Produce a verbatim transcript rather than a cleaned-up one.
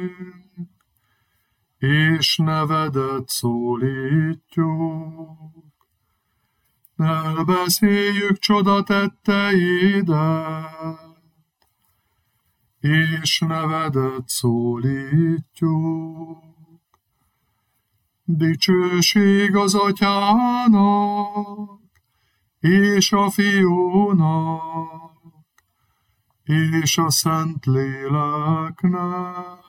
és nevedet szólítjuk. Elbeszéljük csodatetteidet, és nevedet szólítjuk. Dicsőség az Atyának, és a Fiúnak, és a Szentléleknek,